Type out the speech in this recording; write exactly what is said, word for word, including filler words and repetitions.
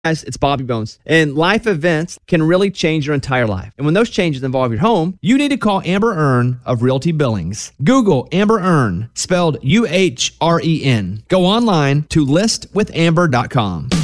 Guys, it's Bobby Bones. And life events can really change your entire life. And when those changes involve your home, you need to call Amber Earn of Realty Billings. Google Amber Earn, spelled U H R E N. Go online to list with amber dot com.